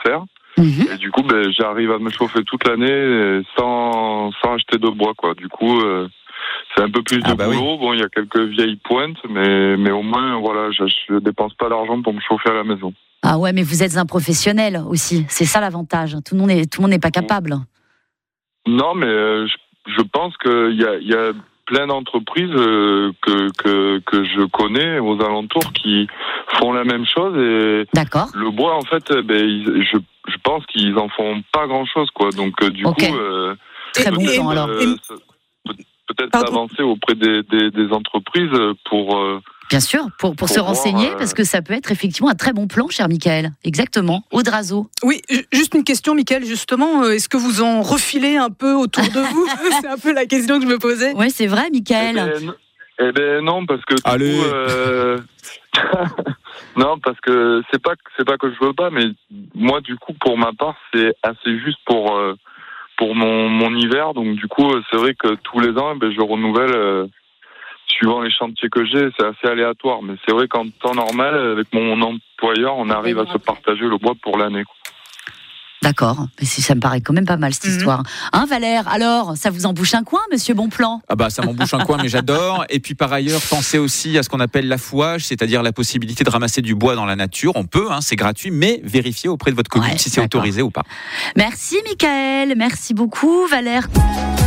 faire. Et du coup, j'arrive à me chauffer toute l'année sans acheter de bois, quoi. Du coup, c'est un peu plus de boulot. Oui. Bon, il y a quelques vieilles pointes, mais au moins, voilà, je dépense pas d'argent pour me chauffer à la maison. Ah ouais, mais vous êtes un professionnel aussi. C'est ça l'avantage. Tout le monde n'est pas capable. Non, mais je pense qu'il y a plein d'entreprises que je connais aux alentours qui font la même chose. Et d'accord. Le bois, en fait, je pense qu'ils en font pas grand-chose, quoi. Donc, du coup... Très bon plan, alors. Peut-être avancer auprès des entreprises pour... Bien sûr, pour se renseigner, parce que ça peut être effectivement un très bon plan, cher Michael. Exactement, Audrazo. Oui, juste une question, Michael, justement. Est-ce que vous en refilez un peu autour de vous ? C'est un peu la question que je me posais. Oui, c'est vrai, Michael. Non, parce que... non, parce que c'est pas que je veux pas, mais moi, du coup, pour ma part, c'est assez juste pour mon hiver. Donc, du coup, c'est vrai que tous les ans, je renouvelle... Suivant les chantiers que j'ai, c'est assez aléatoire. Mais c'est vrai qu'en temps normal, avec mon employeur, on arrive à se partager le bois pour l'année. D'accord. Mais ça me paraît quand même pas mal, cette histoire. Hein, Valère ? Alors, ça vous embouche un coin, monsieur Bonplan ? Ah bah, ça m'embouche un coin, mais j'adore. Et puis, par ailleurs, pensez aussi à ce qu'on appelle l'affouage, c'est-à-dire la possibilité de ramasser du bois dans la nature. On peut, c'est gratuit, mais vérifiez auprès de votre commune si c'est autorisé ou pas. Merci, Michael. Merci beaucoup, Valère.